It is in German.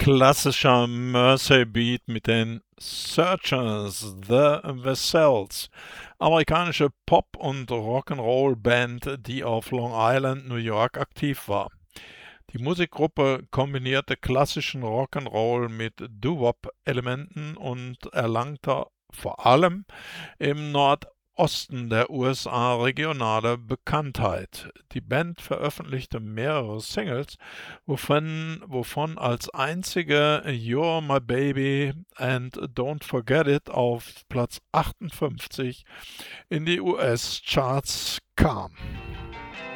klassischer Mersey-Beat mit den Searchers, The Vessels, amerikanische Pop- und Rock'n'Roll-Band, die auf Long Island, New York aktiv war. Die Musikgruppe kombinierte klassischen Rock'n'Roll mit Doo-Wop-Elementen und erlangte vor allem im Nordosten der USA regionale Bekanntheit. Die Band veröffentlichte mehrere Singles, wovon als einzige "You're My Baby" and "Don't Forget It" auf Platz 58 in die US-Charts kam.